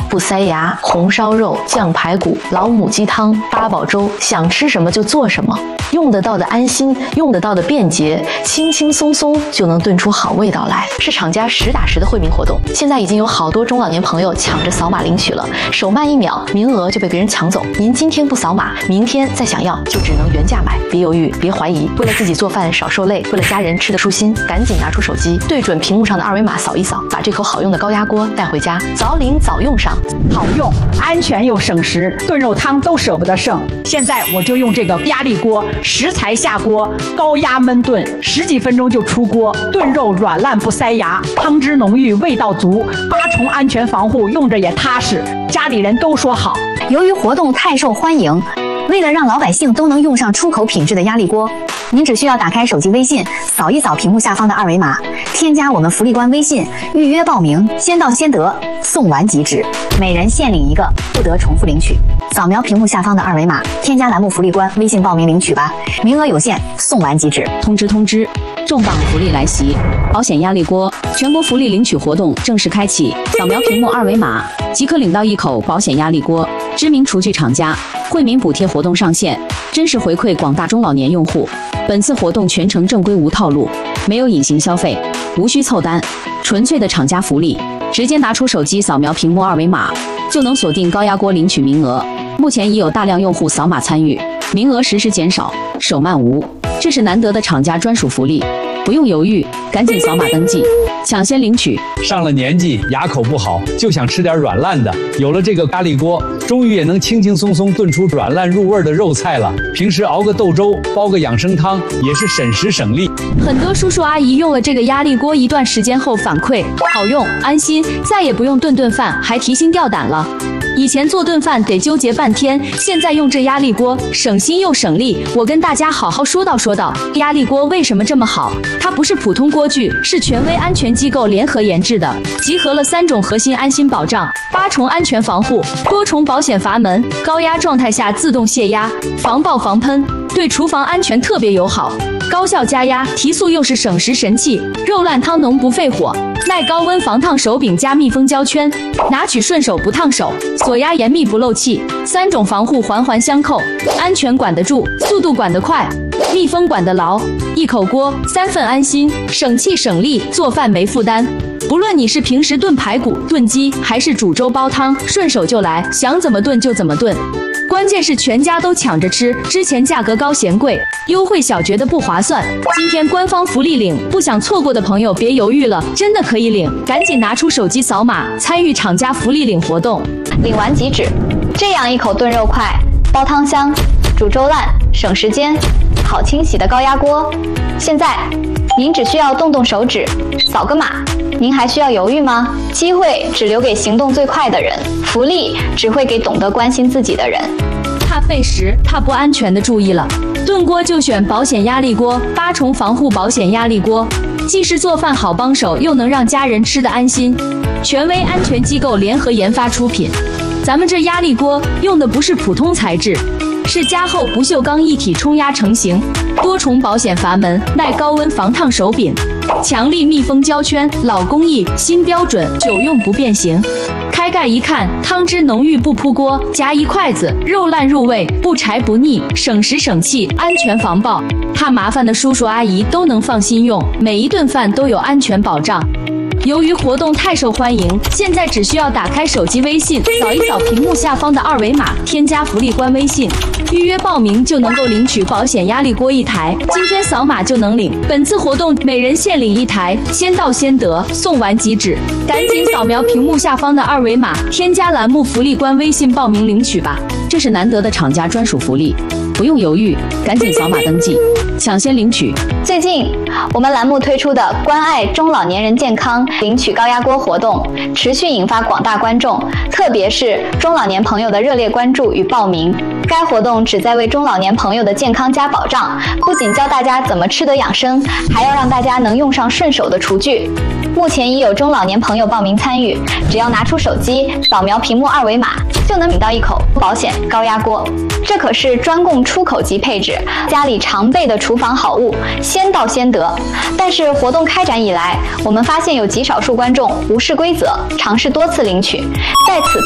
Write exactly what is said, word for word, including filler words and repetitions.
不塞牙，红烧肉、酱排骨、老母鸡汤、八宝粥，想吃什么就做什么。用得到的安心，用得到的便捷，轻轻松松就能炖出好味道来。是厂家实打实的惠民活动，现在已经有好多中老年朋友抢着扫码领取了，手慢一秒，名额就被别人抢走。您今天不扫码，明天再想要就只能原价买。别犹豫，别怀疑，为了自己做饭少受累，为了家人吃得舒心，赶紧拿出手机，对准屏幕上的二维码扫一扫，把这口好用的高压锅带回家，早领早用上。 好用、安全又省时，炖肉汤都舍不得剩。现在我就用这个压力锅，食材下锅，高压焖炖，十几分钟就出锅，炖肉软烂不塞牙，汤汁浓郁，味道足，八重安全防护，用着也踏实，家里人都说好。 由于活动太受欢迎，为了让老百姓都能用上出口品质的压力锅，您只需要打开手机微信，扫一扫屏幕下方的二维码，添加我们福利官微信，预约报名，先到先得，送完即止，每人限领一个，不得重复领取。扫描屏幕下方的二维码，添加栏目福利官微信报名领取吧，名额有限，送完即止。 通知通知，重磅福利来袭！保险压力锅全国福利领取活动正式开启，扫描屏幕二维码即可领到一口保险压力锅。知名厨具厂家惠民补贴活动上线，真实回馈广大中老年用户。本次活动全程正规无套路，没有隐形消费，无需凑单，纯粹的厂家福利。直接拿出手机扫描屏幕二维码，就能锁定高压锅领取名额。目前已有大量用户扫码参与，名额实时减少，手慢无。这是难得的厂家专属福利，不用犹豫，赶紧扫码登记，抢先领取。 上了年纪，牙口不好，就想吃点软烂的。有了这个咖喱锅，终于也能轻轻松松炖出软烂入味的肉菜了。平时熬个豆粥，煲个养生汤，也是省时省力。 很多叔叔阿姨用了这个压力锅一段时间后反馈，好用、安心，再也不用顿顿饭还提心吊胆了。以前做顿饭得纠结半天，现在用这压力锅省心又省力。我跟大家好好说道说道，压力锅为什么这么好？它不是普通锅具，是权威安全机构联合研制的，集合了三种核心安心保障、八重安全防护、多重保险阀门，高压状态下自动泄压，防爆防喷，对厨房安全特别友好。高效加压，提速又是省时神器，肉烂汤浓不费火，耐高温防烫手柄加密封胶圈，拿取顺手不烫手，锁压严密不漏气，三种防护环环相扣，安全管得住，速度管得快，密封管得牢，一口锅三份安心，省气省力，做饭没负担。不论你是平时炖排骨、炖鸡，还是煮粥煲汤，顺手就来，想怎么炖就怎么炖。关键是全家都抢着吃，之前价格高嫌贵，优惠小觉得不划算，今天官方福利领，不想错过的朋友别犹豫了，真的可以领，赶紧拿出手机扫码参与厂家福利领活动， 领完即止。这样一口炖肉快，煲汤香，煮粥烂，省时间，好清洗的高压锅。现在您只需要动动手指，扫个码。您还需要犹豫吗？机会只留给行动最快的人，福利只会给懂得关心自己的人。 怕费时、怕不安全的注意了，炖锅就选保险压力锅，八重防护保险压力锅，既是做饭好帮手，又能让家人吃得安心。权威安全机构联合研发出品，咱们这压力锅用的不是普通材质，是加厚不锈钢一体冲压成型，多重保险阀门，耐高温防烫手柄，强力密封胶圈，老工艺新标准，久用不变形。开盖一看，汤汁浓郁不扑锅，夹一筷子，肉烂入味，不柴不腻，省时省气，安全防爆。怕麻烦的叔叔阿姨都能放心用，每一顿饭都有安全保障。由于活动太受欢迎，现在只需要打开手机微信，扫一扫屏幕下方的二维码，添加福利官微信，预约报名就能够领取保险压力锅一台，今天扫码就能领。本次活动每人限领一台，先到先得，送完即止。赶紧扫描屏幕下方的二维码，添加栏目福利官微信报名领取吧。 这是难得的厂家专属福利，不用犹豫，赶紧扫码登记，抢先领取。 最近我们栏目推出的关爱中老年人健康领取高压锅活动，持续引发广大观众，特别是中老年朋友的热烈关注与报名。该活动旨在为中老年朋友的健康加保障，不仅教大家怎么吃得养生，还要让大家能用上顺手的厨具。目前已有中老年朋友报名参与，只要拿出手机扫描屏幕二维码，就能领到一口保险高压锅。这可是专供出口级配置，家里常备的厨房好物，先到先得。但是活动开展以来，我们发现有极少数观众无视规则，尝试多次领取，在此